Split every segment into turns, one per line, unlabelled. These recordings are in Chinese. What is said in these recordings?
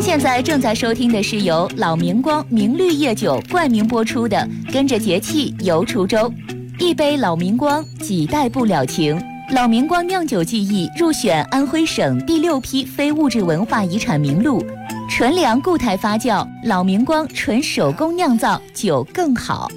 现在正在收听的是由老明光明绿夜酒冠名播出的《跟着节气游滁州》，一杯老明光，几代不了情。老明光酿酒技艺入选安徽省第6批非物质文化遗产名录，纯粮固态发酵，老明光纯手工酿造，酒更好。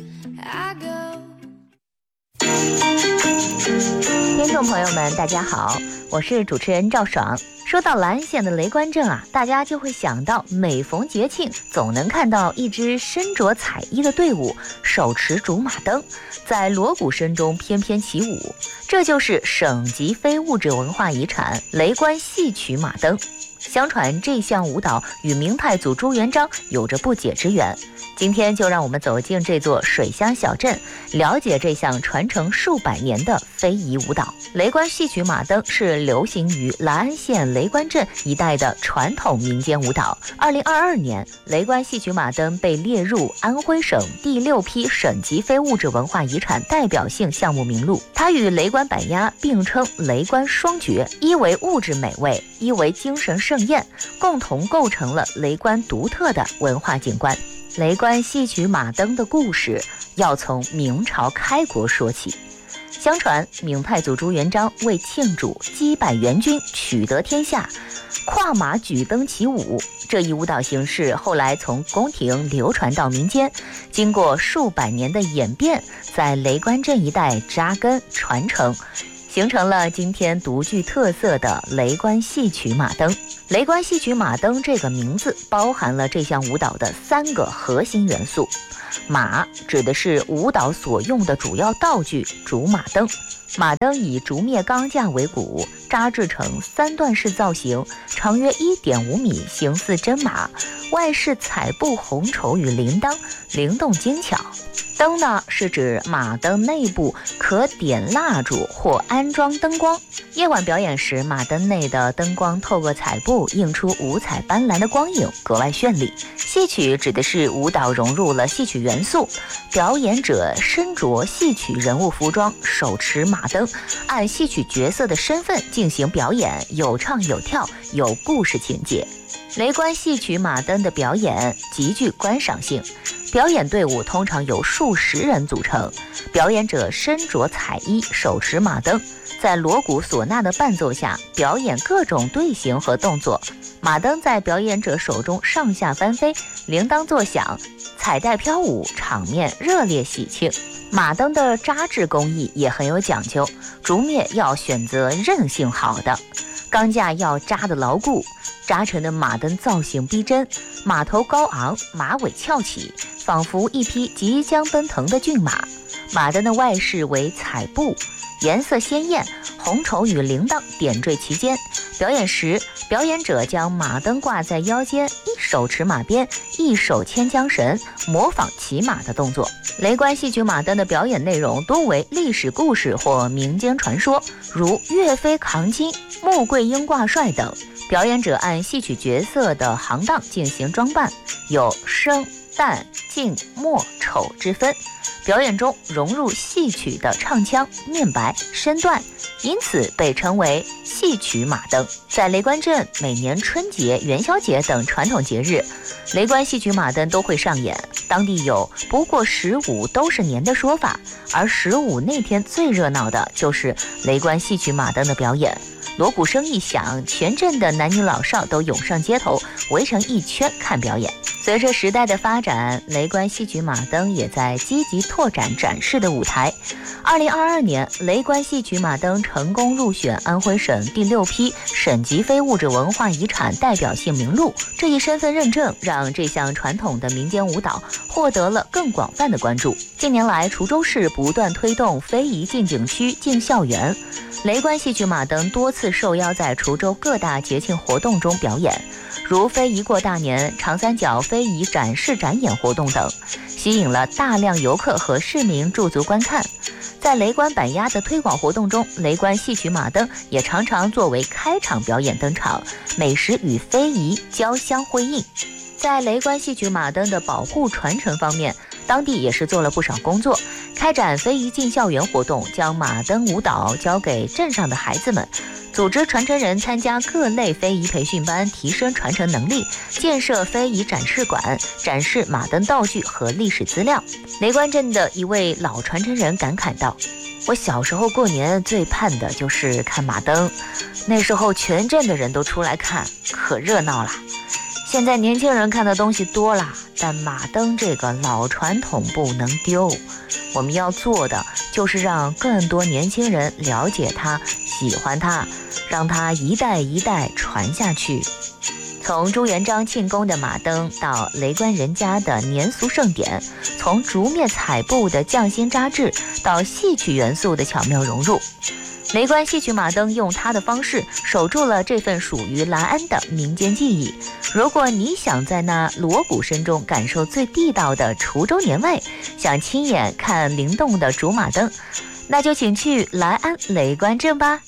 听众朋友们，大家好，我是主持人赵爽。说到兰县的雷关镇啊，大家就会想到每逢节庆总能看到一支身着彩衣的队伍手持竹马灯，在锣鼓声中翩翩起舞，这就是省级非物质文化遗产雷关戏曲马灯。相传这项舞蹈与明太祖朱元璋有着不解之缘，今天就让我们走进这座水乡小镇，了解这项传承数百年的非遗舞蹈。雷关戏曲马灯是流行于兰安县雷关镇一带的传统民间舞蹈。2022年，雷关戏曲马灯被列入安徽省第6批省级非物质文化遗产代表性项目名录。它与雷关板鸭并称雷关双绝，一为物质美味，一为精神盛宴，共同构成了雷关独特的文化景观。雷关戏曲马灯的故事要从明朝开国说起。相传明太祖朱元璋为庆祝击败元军取得天下，跨马举灯起舞，这一舞蹈形式后来从宫廷流传到民间，经过数百年的演变，在雷关镇一带扎根传承，形成了今天独具特色的雷关戏曲马灯。雷关戏曲马灯这个名字包含了这项舞蹈的3个核心元素。马指的是舞蹈所用的主要道具竹马灯，马灯以竹篾钢架为骨，扎制成3段式造型，长约1.5米，形似真马，外饰彩布红绸与铃铛，灵动精巧。灯呢，是指马灯内部可点蜡烛或安装灯光，夜晚表演时，马灯内的灯光透过彩布映出五彩斑斓的光影，格外绚丽。戏曲指的是舞蹈融入了戏曲元素，表演者身着戏曲人物服装，手持马灯，按戏曲角色的身份进行表演，有唱有跳，有故事情节。雷关戏曲马灯的表演极具观赏性，表演队伍通常由数十人组成，表演者身着彩衣，手持马灯，在锣鼓唢呐的伴奏下表演各种队形和动作。马灯在表演者手中上下翻飞，铃铛作响，彩带飘舞，场面热烈喜庆。马灯的扎制工艺也很有讲究，竹篾要选择韧性好的，钢架要扎得牢固，扎成的马灯造型逼真，马头高昂，马尾翘起，仿佛一匹即将奔腾的骏马。马灯的外饰为彩布，颜色鲜艳，红绸与铃铛点缀其间。表演时，表演者将马灯挂在腰间，一手持马鞭，一手牵缰绳，模仿骑马的动作。雷关戏曲马灯的表演内容多为历史故事或民间传说，如岳飞扛金、穆桂英挂帅等。表演者按戏曲角色的行当进行装扮，有生、旦、净、末、丑之分。表演中融入戏曲的唱腔、念白、身段，因此被称为戏曲马灯。在雷关镇，每年春节、元宵节等传统节日，雷关戏曲马灯都会上演。当地有不过15都是年的说法，而15那天最热闹的就是雷关戏曲马灯的表演。锣鼓声一响，全镇的男女老少都涌上街头，围成一圈看表演。随着时代的发展，雷关戏曲马灯也在积极拓展展示的舞台。2022年，雷关戏曲马灯成功入选安徽省第6批省级非物质文化遗产代表性名录。这一身份认证让这项传统的民间舞蹈获得了更广泛的关注。近年来，滁州市不断推动非遗进景区、进校园，雷关戏曲马灯多次受邀在滁州各大节庆活动中表演，如非遗过大年、长三角非遗展示展演活动等，吸引了大量游客和市民驻足观看。在雷关板鸭的推广活动中，雷关戏曲马灯也常常作为开场表演登场，美食与非遗交相辉映。在雷关戏曲马灯的保护传承方面，当地也是做了不少工作，开展非遗进校园活动，将马灯舞蹈交给镇上的孩子们， 组织传承人参加各类非遗培训班，提升传承能力，建设非遗展示馆，展示马灯道具和历史资料。雷关镇的一位老传承人感慨道：我小时候过年最盼的就是看马灯，那时候全镇的人都出来看，可热闹啦。现在年轻人看的东西多了，但马灯这个老传统不能丢。我们要做的就是让更多年轻人了解它，喜欢它，让它一代一代传下去。从朱元璋庆功的马灯到雷关人家的年俗盛典，从竹篾彩布的匠心扎制到戏曲元素的巧妙融入，雷关戏曲马灯用它的方式守住了这份属于兰安的民间记忆。如果你想在那锣鼓声中感受最地道的滁州年味，想亲眼看灵动的竹马灯，那就请去兰安雷关镇吧。